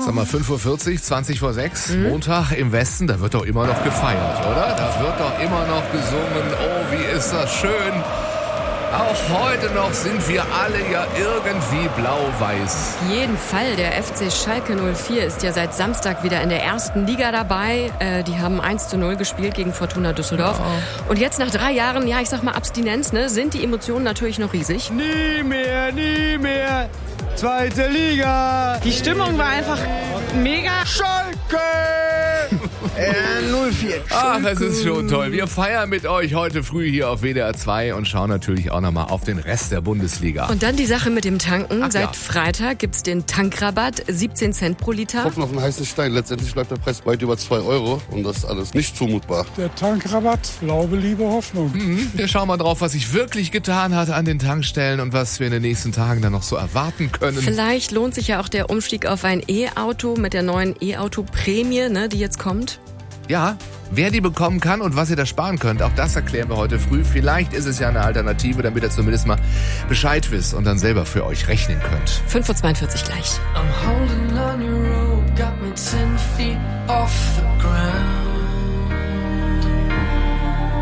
Sag mal, 5:40 Uhr, 5:20 Montag im Westen, da wird doch immer noch gefeiert, oder? Da wird doch immer noch gesungen. Oh, wie ist das schön. Auch heute noch sind wir alle ja irgendwie blau-weiß. Auf jeden Fall. Der FC Schalke 04 ist ja seit Samstag wieder in der ersten Liga dabei. Die haben 1:0 gespielt gegen Fortuna Düsseldorf. Ja. Und jetzt nach 3 Jahren, ja, ich sag mal Abstinenz, ne, sind die Emotionen natürlich noch riesig. Nie mehr. Zweite Liga. Die Stimmung war einfach mega. Schalke! 04. Ach, das ist schon toll. Wir feiern mit euch heute früh hier auf WDR 2 und schauen natürlich auch nochmal auf den Rest der Bundesliga. Und dann die Sache mit dem Tanken. Seit Freitag gibt's den Tankrabatt, 17 Cent pro Liter. Tropfen auf den heißen Stein. Letztendlich bleibt der Preis weit über 2 € und das ist alles nicht zumutbar. Der Tankrabatt, Glaube, Liebe, Hoffnung. Wir schauen mal drauf, was sich wirklich getan hat an den Tankstellen und was wir in den nächsten Tagen dann noch so erwarten können. Vielleicht lohnt sich ja auch der Umstieg auf ein E-Auto mit der neuen E-Auto-Prämie, ne, die jetzt kommt. Ja, wer die bekommen kann und was ihr da sparen könnt, auch das erklären wir heute früh. Vielleicht ist es ja eine Alternative, damit ihr zumindest mal Bescheid wisst und dann selber für euch rechnen könnt. 5:42 Uhr gleich. I'm holding